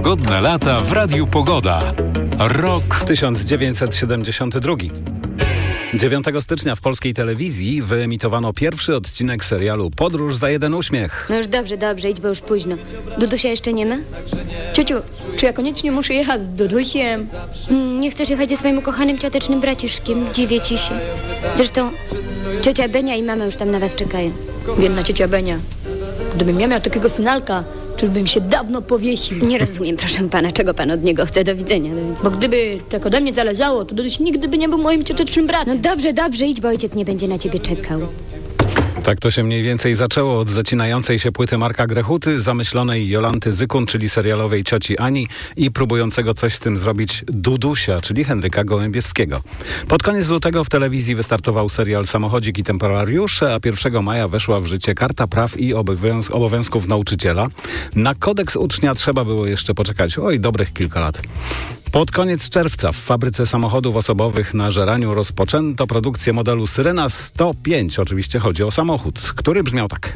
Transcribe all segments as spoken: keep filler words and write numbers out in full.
Pogodne lata w Radiu Pogoda. Rok tysiąc dziewięćset siedemdziesiąty drugi. dziewiątego stycznia w polskiej telewizji wyemitowano pierwszy odcinek serialu Podróż za jeden uśmiech. No już dobrze, dobrze, idź, bo już późno. Dudusia jeszcze nie ma? Ciociu, czy ja koniecznie muszę jechać z Dudusiem? Mm, nie chcesz jechać ze swoim ukochanym ciotecznym braciszkiem? Dziwię ci się. Zresztą ciocia Benia i mama już tam na was czekają. Biedna ciocia Benia. Gdybym ja miał takiego synalka, to już bym się dawno powiesił. Nie rozumiem, proszę pana, czego pan od niego chce. Do widzenia, do widzenia. Bo gdyby tak ode mnie zależało, to Duduś nigdy by nie był moim ciotecznym bratem. No dobrze, dobrze, idź, bo ojciec nie będzie na ciebie czekał. Tak to się mniej więcej zaczęło od zacinającej się płyty Marka Grechuty, zamyślonej Jolanty Zykun, czyli serialowej cioci Ani, i próbującego coś z tym zrobić Dudusia, czyli Henryka Gołębiewskiego. Pod koniec lutego w telewizji wystartował serial Samochodzik i temporariusze, a pierwszego maja weszła w życie Karta Praw i obowiąz- Obowiązków Nauczyciela. Na kodeks ucznia trzeba było jeszcze poczekać, oj, dobrych kilka lat. Pod koniec czerwca w fabryce samochodów osobowych na Żeraniu rozpoczęto produkcję modelu Syrena sto pięć. Oczywiście chodzi o samochód, który brzmiał tak.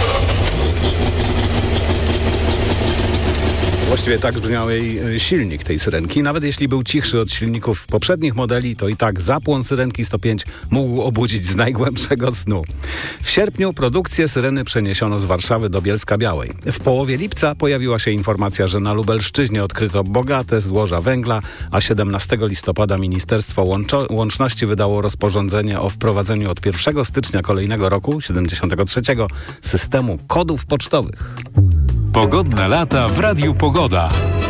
Właściwie tak brzmiał jej silnik tej Syrenki. Nawet jeśli był cichszy od silników poprzednich modeli, to i tak zapłon Syrenki sto pięć mógł obudzić z najgłębszego snu. W sierpniu produkcję Syreny przeniesiono z Warszawy do Bielska-Białej. W połowie lipca pojawiła się informacja, że na Lubelszczyźnie odkryto bogate złoża węgla, a siedemnastego listopada Ministerstwo Łączo- Łączności wydało rozporządzenie o wprowadzeniu od pierwszego stycznia kolejnego roku, siedemdziesiątego trzeciego, systemu kodów pocztowych. Pogodne lata w Radiu Pogoda.